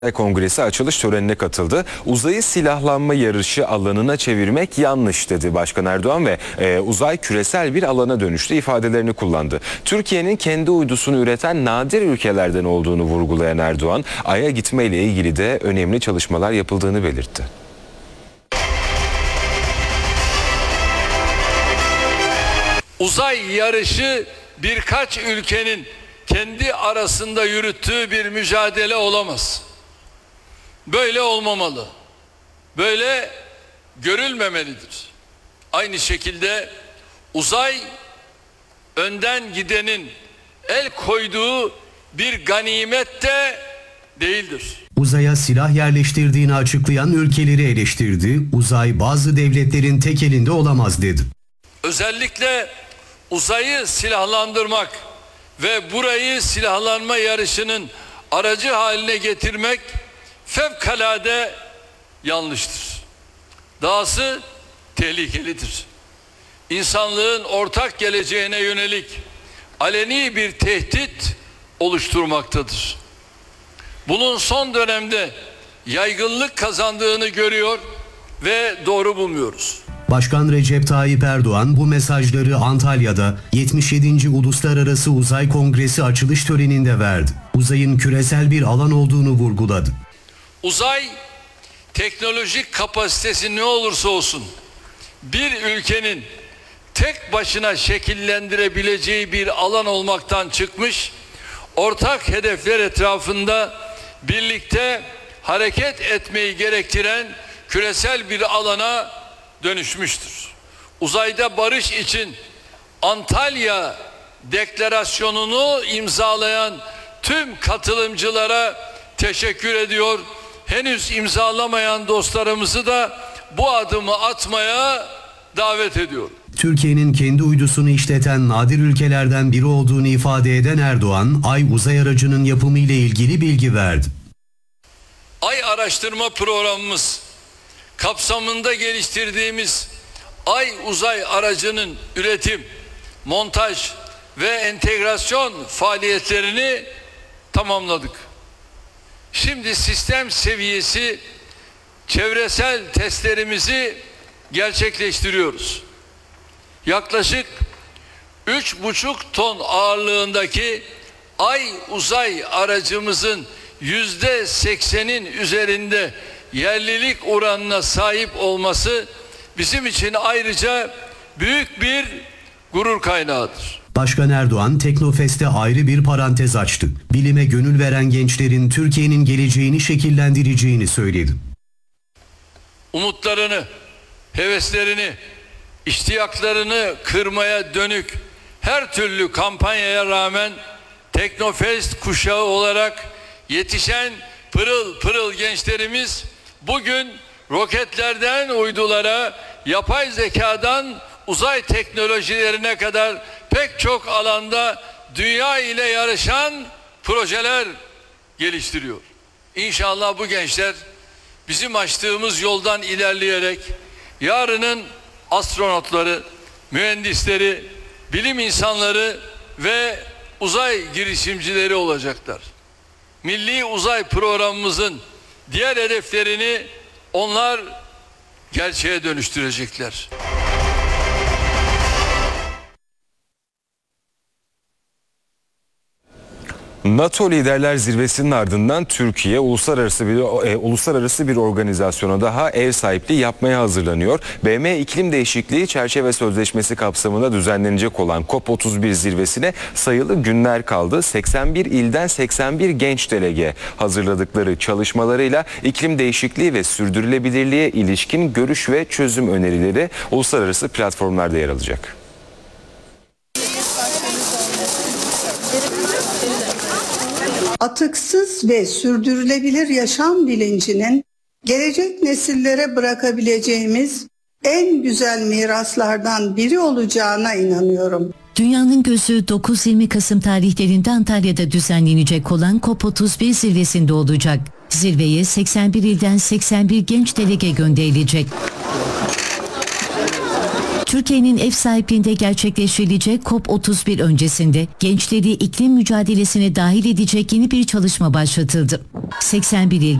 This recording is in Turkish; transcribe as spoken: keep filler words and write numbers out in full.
Kongresi açılış törenine katıldı. Uzayı silahlanma yarışı alanına çevirmek yanlış dedi Başkan Erdoğan ve e, uzay küresel bir alana dönüştü ifadelerini kullandı. Türkiye'nin kendi uydusunu üreten nadir ülkelerden olduğunu vurgulayan Erdoğan, Ay'a gitmeyle ilgili de önemli çalışmalar yapıldığını belirtti. Uzay yarışı birkaç ülkenin kendi arasında yürüttüğü bir mücadele olamaz. Böyle olmamalı. Böyle görülmemelidir. Aynı şekilde uzay önden gidenin el koyduğu bir ganimet de değildir. Uzaya silah yerleştirdiğini açıklayan ülkeleri eleştirdi. Uzay bazı devletlerin tek elinde olamaz dedi. Özellikle uzayı silahlandırmak ve burayı silahlanma yarışının aracı haline getirmek fevkalade yanlıştır. Dahası tehlikelidir. İnsanlığın ortak geleceğine yönelik aleni bir tehdit oluşturmaktadır. Bunun son dönemde yaygınlık kazandığını görüyor ve doğru bulmuyoruz. Başkan Recep Tayyip Erdoğan bu mesajları Antalya'da yetmiş yedinci Uluslararası Uzay Kongresi açılış töreninde verdi. Uzayın küresel bir alan olduğunu vurguladı. Uzay teknolojik kapasitesi ne olursa olsun bir ülkenin tek başına şekillendirebileceği bir alan olmaktan çıkmış, ortak hedefler etrafında birlikte hareket etmeyi gerektiren küresel bir alana dönüşmüştür. Uzayda barış için Antalya Deklarasyonu'nu imzalayan tüm katılımcılara teşekkür ediyor. Henüz imzalamayan dostlarımızı da bu adımı atmaya davet ediyorum. Türkiye'nin kendi uydusunu işleten nadir ülkelerden biri olduğunu ifade eden Erdoğan, Ay uzay aracının yapımı ile ilgili bilgi verdi. Ay araştırma programımız kapsamında geliştirdiğimiz Ay uzay aracının üretim, montaj ve entegrasyon faaliyetlerini tamamladık. Şimdi sistem seviyesi çevresel testlerimizi gerçekleştiriyoruz. Yaklaşık üç buçuk ton ağırlığındaki Ay uzay aracımızın yüzde seksenin üzerinde yerlilik oranına sahip olması bizim için ayrıca büyük bir gurur kaynağıdır. Başkan Erdoğan Teknofest'te ayrı bir parantez açtı. Bilime gönül veren gençlerin Türkiye'nin geleceğini şekillendireceğini söyledi. Umutlarını, heveslerini, iştiyaklarını kırmaya dönük her türlü kampanyaya rağmen Teknofest kuşağı olarak yetişen pırıl pırıl gençlerimiz bugün roketlerden uydulara, yapay zekadan uzay teknolojilerine kadar pek çok alanda dünya ile yarışan projeler geliştiriyor. İnşallah bu gençler bizim açtığımız yoldan ilerleyerek yarının astronotları, mühendisleri, bilim insanları ve uzay girişimcileri olacaklar. Milli uzay programımızın diğer hedeflerini onlar gerçeğe dönüştürecekler. NATO Liderler Zirvesi'nin ardından Türkiye uluslararası bir e, uluslararası bir organizasyona daha ev sahipliği yapmaya hazırlanıyor. B M İklim Değişikliği Çerçeve Sözleşmesi kapsamında düzenlenecek olan COP otuz bir zirvesine sayılı günler kaldı. seksen bir ilden seksen bir genç delege hazırladıkları çalışmalarıyla iklim değişikliği ve sürdürülebilirliğe ilişkin görüş ve çözüm önerileri uluslararası platformlarda yer alacak. Atıksız ve sürdürülebilir yaşam bilincinin gelecek nesillere bırakabileceğimiz en güzel miraslardan biri olacağına inanıyorum. Dünyanın gözü dokuz yirmi Kasım tarihlerinde Antalya'da düzenlenecek olan COP otuz bir zirvesinde olacak. Zirveye seksen bir ilden seksen bir genç delege gönderilecek. Türkiye'nin ev sahipliğinde gerçekleştirilecek COP otuz bir öncesinde gençleri iklim mücadelesine dahil edecek yeni bir çalışma başlatıldı. seksen bir il